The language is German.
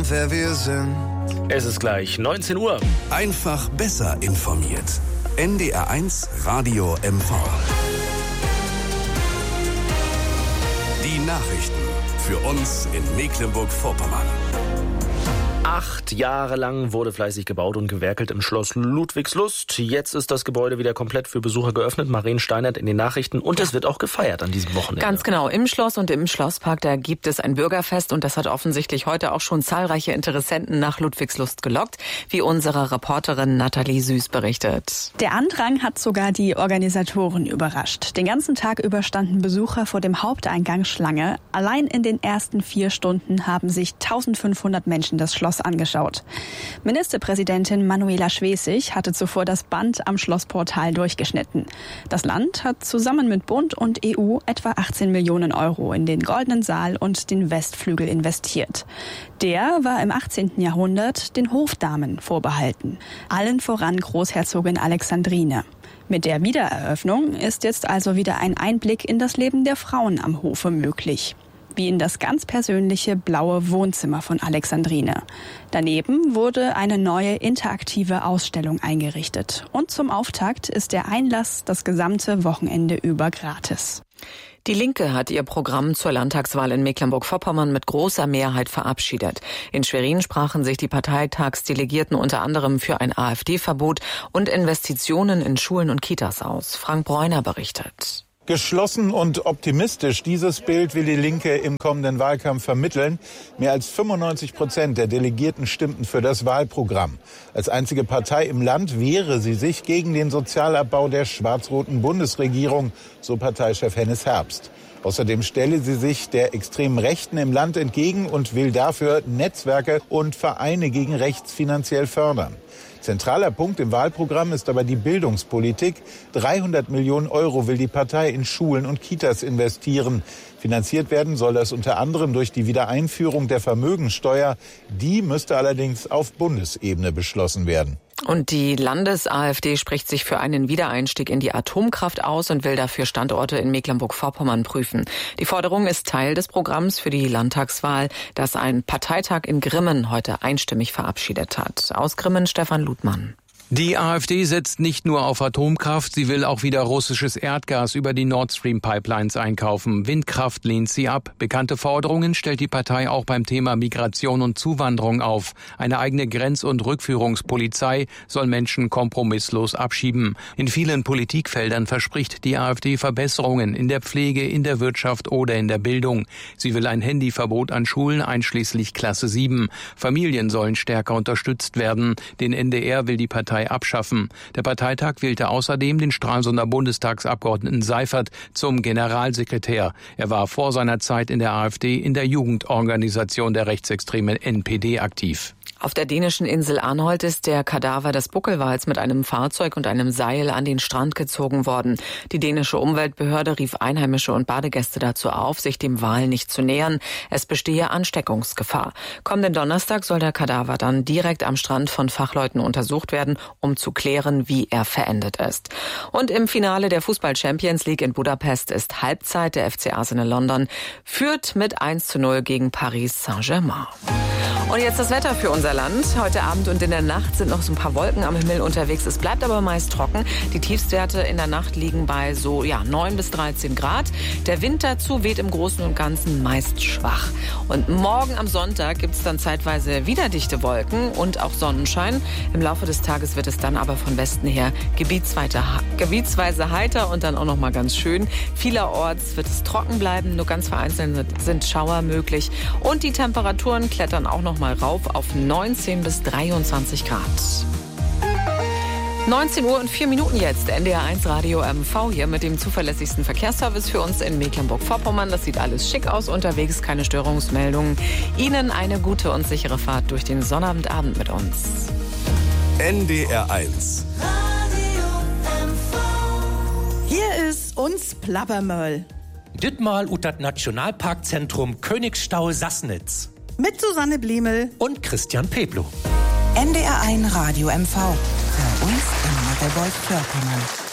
wer wir sind. Es ist gleich 19 Uhr. Einfach besser informiert. NDR1 Radio MV. Die Nachrichten für uns in Mecklenburg-Vorpommern. 8 Jahre lang wurde fleißig gebaut und gewerkelt im Schloss Ludwigslust. Jetzt ist das Gebäude wieder komplett für Besucher geöffnet. Maren Steinert in den Nachrichten. Und es wird auch gefeiert an diesem Wochenende. Ganz genau. Im Schloss und im Schlosspark, da gibt es ein Bürgerfest. Und das hat offensichtlich heute auch schon zahlreiche Interessenten nach Ludwigslust gelockt, wie unsere Reporterin Nathalie Süß berichtet. Der Andrang hat sogar die Organisatoren überrascht. Den ganzen Tag über standen Besucher vor dem Haupteingang Schlange. Allein in den ersten 4 Stunden haben sich 1500 Menschen das Schloss angeschaut. Ministerpräsidentin Manuela Schwesig hatte zuvor das Band am Schlossportal durchgeschnitten. Das Land hat zusammen mit Bund und EU etwa 18 Millionen Euro in den Goldenen Saal und den Westflügel investiert. Der war im 18. Jahrhundert den Hofdamen vorbehalten. Allen voran Großherzogin Alexandrine. Mit der Wiedereröffnung ist jetzt also wieder ein Einblick in das Leben der Frauen am Hofe möglich. Wie in das ganz persönliche blaue Wohnzimmer von Alexandrine. Daneben wurde eine neue interaktive Ausstellung eingerichtet. Und zum Auftakt ist der Einlass das gesamte Wochenende über gratis. Die Linke hat ihr Programm zur Landtagswahl in Mecklenburg-Vorpommern mit großer Mehrheit verabschiedet. In Schwerin sprachen sich die Parteitagsdelegierten unter anderem für ein AfD-Verbot und Investitionen in Schulen und Kitas aus. Frank Bräuner berichtet. Geschlossen und optimistisch, dieses Bild will die Linke im kommenden Wahlkampf vermitteln. Mehr als 95% der Delegierten stimmten für das Wahlprogramm. Als einzige Partei im Land wehre sie sich gegen den Sozialabbau der schwarz-roten Bundesregierung, so Parteichef Hennes Herbst. Außerdem stelle sie sich der extremen Rechten im Land entgegen und will dafür Netzwerke und Vereine gegen rechts finanziell fördern. Zentraler Punkt im Wahlprogramm ist aber die Bildungspolitik. 300 Millionen Euro will die Partei in Schulen und Kitas investieren. Finanziert werden soll das unter anderem durch die Wiedereinführung der Vermögensteuer. Die müsste allerdings auf Bundesebene beschlossen werden. Und die Landes-AfD spricht sich für einen Wiedereinstieg in die Atomkraft aus und will dafür Standorte in Mecklenburg-Vorpommern prüfen. Die Forderung ist Teil des Programms für die Landtagswahl, das ein Parteitag in Grimmen heute einstimmig verabschiedet hat. Aus Grimmen Stefan Ludmann. Die AfD setzt nicht nur auf Atomkraft, sie will auch wieder russisches Erdgas über die Nord Stream Pipelines einkaufen. Windkraft lehnt sie ab. Bekannte Forderungen stellt die Partei auch beim Thema Migration und Zuwanderung auf. Eine eigene Grenz- und Rückführungspolizei soll Menschen kompromisslos abschieben. In vielen Politikfeldern verspricht die AfD Verbesserungen in der Pflege, in der Wirtschaft oder in der Bildung. Sie will ein Handyverbot an Schulen einschließlich Klasse 7. Familien sollen stärker unterstützt werden. Den NDR will die Partei abschaffen. Der Parteitag wählte außerdem den Stralsunder Bundestagsabgeordneten Seifert zum Generalsekretär. Er war vor seiner Zeit in der AfD in der Jugendorganisation der rechtsextremen NPD aktiv. Auf der dänischen Insel Arnholt ist der Kadaver des Buckelwals mit einem Fahrzeug und einem Seil an den Strand gezogen worden. Die dänische Umweltbehörde rief Einheimische und Badegäste dazu auf, sich dem Wal nicht zu nähern. Es bestehe Ansteckungsgefahr. Kommenden Donnerstag soll der Kadaver dann direkt am Strand von Fachleuten untersucht werden, um zu klären, wie er verendet ist. Und im Finale der Fußball-Champions League in Budapest ist Halbzeit. Der FC Arsenal London führt mit 1:0 gegen Paris Saint-Germain. Und jetzt das Wetter für unser Land. Heute Abend und in der Nacht sind noch so ein paar Wolken am Himmel unterwegs. Es bleibt aber meist trocken. Die Tiefstwerte in der Nacht liegen bei 9 bis 13 Grad. Der Wind dazu weht im Großen und Ganzen meist schwach. Und morgen am Sonntag gibt es dann zeitweise wieder dichte Wolken und auch Sonnenschein. Im Laufe des Tages wird es dann aber von Westen her gebietsweise heiter und dann auch noch mal ganz schön. Vielerorts wird es trocken bleiben. Nur ganz vereinzelt sind Schauer möglich. Und die Temperaturen klettern auch noch mal rauf auf 19 bis 23 Grad. 19 Uhr und 4 Minuten jetzt. NDR1 Radio MV hier mit dem zuverlässigsten Verkehrsservice für uns in Mecklenburg-Vorpommern. Das sieht alles schick aus unterwegs, keine Störungsmeldungen. Ihnen eine gute und sichere Fahrt durch den Sonnabendabend mit uns. NDR1 Radio MV. Hier ist uns Plappermöll. Dittmal ut das Nationalparkzentrum Königsstau-Sassnitz. Mit Susanne Bliemel und Christian Peblo. NDR1 Radio MV. Für uns in Mecklenburg-Vorpommern.